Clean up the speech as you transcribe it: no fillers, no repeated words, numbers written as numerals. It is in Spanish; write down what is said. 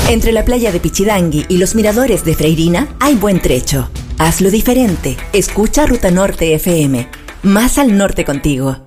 Entre la playa de Pichidangui y los miradores de Freirina hay buen trecho. Hazlo diferente. Escucha Ruta Norte FM. Más al norte contigo.